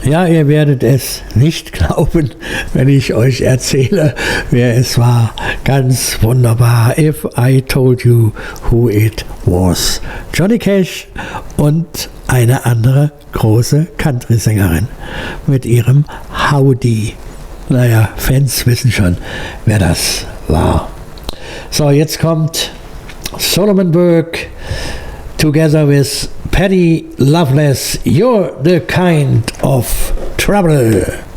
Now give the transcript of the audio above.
Ja, ihr werdet es nicht glauben, wenn ich euch erzähle, wer es war. Ganz wunderbar. If I Told You Who It Was. Johnny Cash und eine andere große Country-Sängerin mit ihrem Howdy. Naja, Fans wissen schon, wer das war. So, jetzt kommt Solomon Burke together with Patty Loveless. You're the kind of trouble.